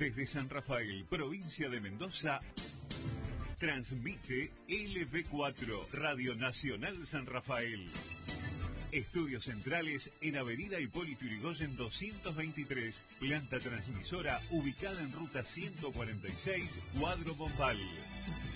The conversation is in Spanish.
Desde San Rafael, provincia de Mendoza, transmite LB4, Radio Nacional San Rafael. Estudios centrales en Avenida Hipólito Yrigoyen 223, planta transmisora ubicada en ruta 146, Cuadro Bombal.